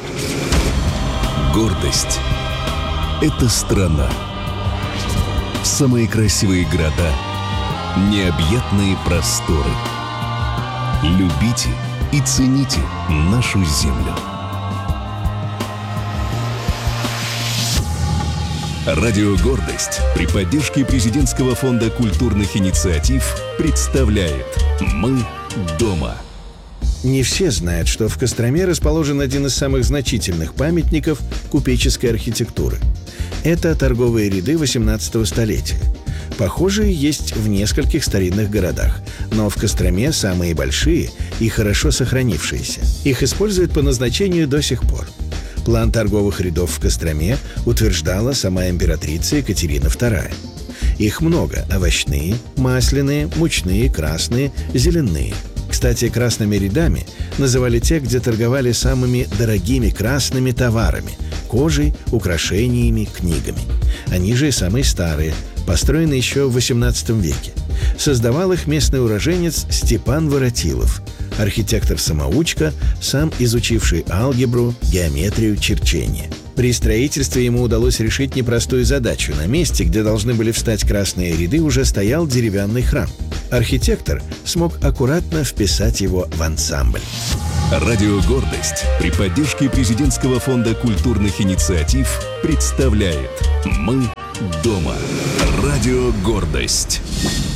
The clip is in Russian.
Гордость — это страна. Самые красивые города, необъятные просторы. Любите и цените нашу землю. Радио «Гордость» при поддержке Президентского фонда культурных инициатив представляет «Мы дома». Не все знают, что в Костроме расположен один из самых значительных памятников купеческой архитектуры. Это торговые ряды XVIII столетия. Похожие есть в нескольких старинных городах, но в Костроме самые большие и хорошо сохранившиеся. Их используют по назначению до сих пор. План торговых рядов в Костроме утверждала сама императрица Екатерина II. Их много – овощные, масляные, мучные, красные, зеленые. Кстати, красными рядами называли те, где торговали самыми дорогими красными товарами – кожей, украшениями, книгами. Они же и самые старые, построены еще в XVIII веке. Создавал их местный уроженец Степан Воротилов, архитектор-самоучка, сам изучивший алгебру, геометрию, черчение. При строительстве ему удалось решить непростую задачу. На месте, где должны были встать красные ряды, уже стоял деревянный храм. Архитектор смог аккуратно вписать его в ансамбль. Радио «Гордость» при поддержке Президентского фонда культурных инициатив представляет «Мы дома». Радио «Гордость».